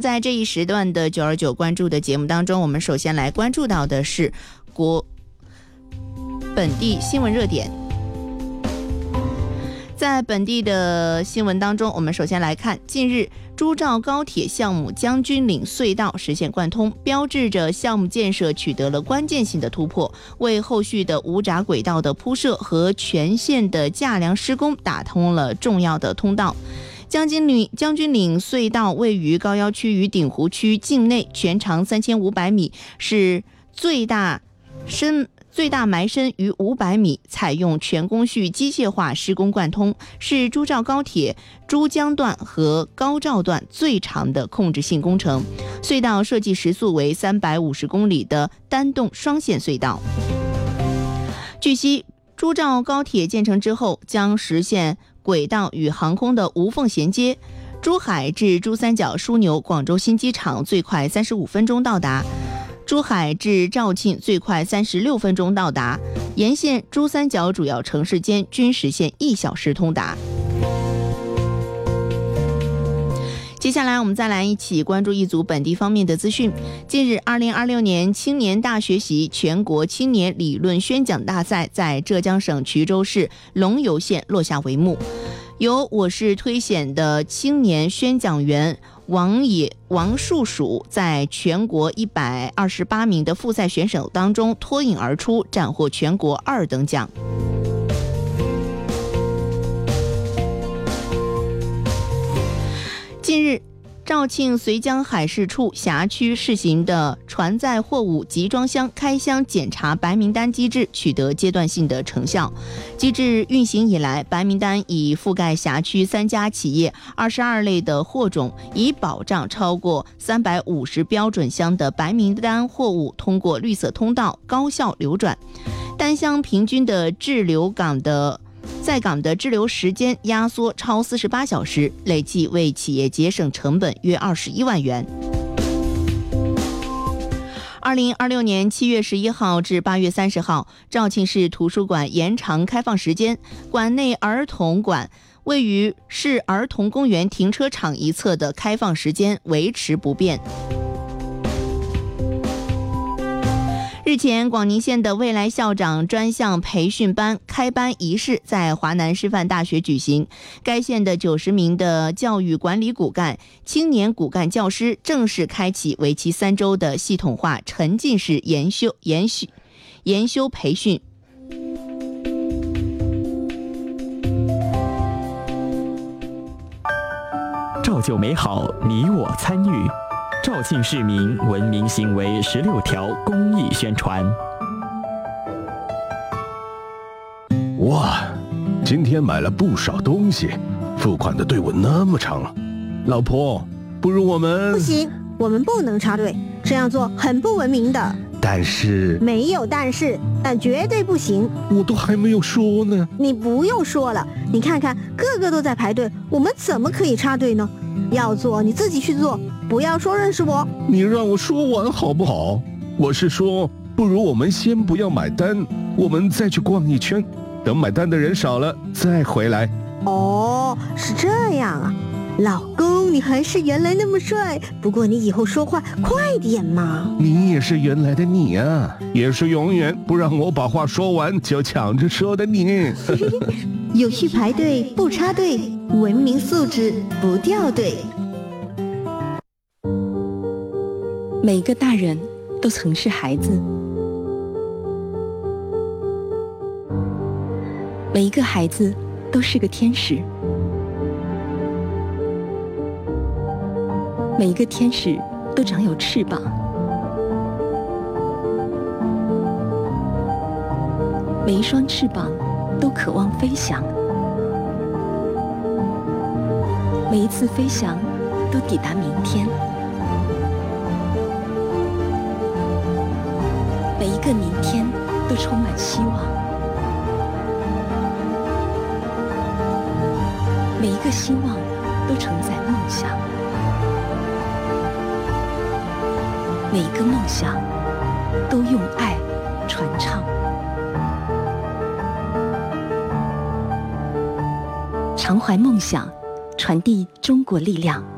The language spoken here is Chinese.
在这一时段的929关注的节目当中，我们首先来关注到的是本地新闻热点。在本地的新闻当中，我们首先来看，近日朱赵高铁项目将军岭隧道实现贯通，标志着项目建设取得了关键性的突破，为后续的无闸轨道的铺设和全线的架梁施工打通了重要的通道。将军岭隧道位于高要区与鼎湖区境内，全长3500米，是最大埋深逾500米，采用全工序机械化施工贯通，是朱赵高铁珠江段和高赵段最长的控制性工程。隧道设计时速为350公里的单洞双线隧道。据悉，朱赵高铁建成之后，将实现轨道与航空的无缝衔接。珠海至珠三角枢纽广州新机场最快35分钟到达，珠海至肇庆最快36分钟到达，沿线珠三角主要城市间均实现1小时通达。接下来我们再来一起关注一组本地方面的资讯。近日，2026年青年大学习全国青年理论宣讲大赛在浙江省衢州市龙游县落下帷幕，由我市推选的青年宣讲员王树蜀在全国128名的复赛选手当中脱颖而出，斩获全国2等奖。近日，肇庆绥江海事处辖区试行的船载货物集装箱开箱检查白名单机制取得阶段性的成效。机制运行以来，白名单已覆盖辖区3家企业22类的货种，以保障超过350标准箱的白名单货物通过绿色通道高效流转，单箱平均的在港的滞留时间压缩超48小时，累计为企业节省成本约21万元。2026年7月11号至8月30号，肇庆市图书馆延长开放时间，馆内儿童馆位于市儿童公园停车场一侧的开放时间维持不变。日前，广宁县的未来校长专项培训班开班仪式在华南师范大学举行。该县的90名的教育管理骨干、青年骨干教师正式开启为期3周的系统化沉浸式研修培训。 造就美好，你我参与。肇庆市民文明行为16条公益宣传。 哇，今天买了不少东西，付款的队伍那么长。老婆，不如我们…… 不行，我们不能插队，这样做很不文明的。 但是…… 没有但是，但绝对不行。 我都还没有说呢。 你不用说了，你看看个个都在排队，我们怎么可以插队呢？要做你自己去做，不要说认识我。 你让我说完好不好？我是说，不如我们先不要买单，我们再去逛一圈，等买单的人少了再回来。 哦，是这样啊。老公，你还是原来那么帅，不过你以后说话快点嘛。 你也是原来的你啊，也是永远不让我把话说完就抢着说的你。 有序排队不插队，文明素质不掉队。 每个大人都曾是孩子，每一个孩子都是个天使，每一个天使都长有翅膀，每一双翅膀都渴望飞翔，每一次飞翔都抵达明天，每一个明天都充满希望，每一个希望都承载梦想，每一个梦想都用爱传唱。常怀梦想，传递中国力量。